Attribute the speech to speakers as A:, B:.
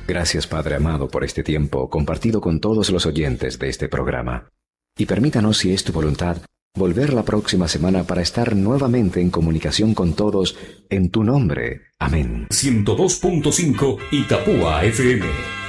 A: Gracias, Padre amado, por este tiempo compartido con todos los oyentes de este programa. Y permítanos, si es tu voluntad, volver la próxima semana para estar nuevamente en comunicación con todos en tu nombre. Amén.
B: 102.5 Itapúa FM.